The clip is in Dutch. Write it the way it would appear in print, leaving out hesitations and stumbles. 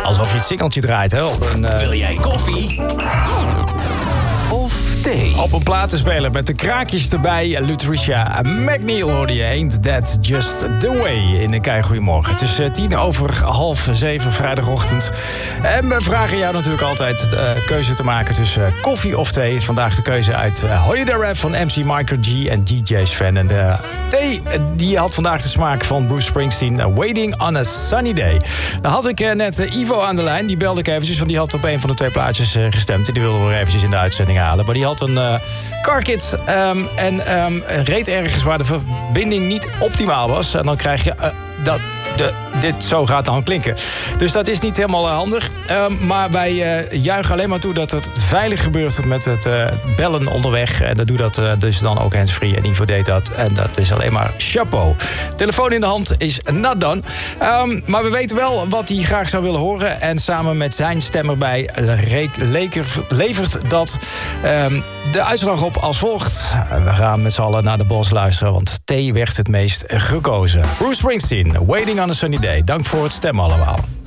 Alsof je het singeltje draait, hè? Wil jij koffie? Of thee? Op een platenspeler met de kraakjes erbij. Lutricia McNeil hoorde je. Ain't That Just The Way in een keigoeiemorgen. Het is 6:10 vrijdagochtend. En we vragen jou natuurlijk altijd keuze te maken tussen koffie of thee. Vandaag de keuze uit Holiday Rap van MC Micro G en DJ Sven. En de thee die had vandaag de smaak van Bruce Springsteen. Waiting on a Sunny Day. Dan had ik net Ivo aan de lijn. Die belde ik eventjes, want die had op een van de twee plaatjes gestemd. En die wilden we weer eventjes in de uitzending halen. Maar die had een carkit en reed ergens waar de verbinding niet optimaal was. En dan krijg je dit zo gaat dan klinken. Dus dat is niet helemaal handig. Maar wij juichen alleen maar toe dat het veilig gebeurt met het bellen onderweg. En dat doet dat dus dan ook handsfree. En Ivo deed dat. En dat is alleen maar chapeau. Telefoon in de hand is not done. Maar we weten wel wat hij graag zou willen horen. En samen met zijn stem erbij levert dat de uitslag op als volgt. We gaan met z'n allen naar de bos luisteren, want T werd het meest gekozen. Bruce Springsteen, Waiting on a Sunny Day. Dank voor het stemmen allemaal.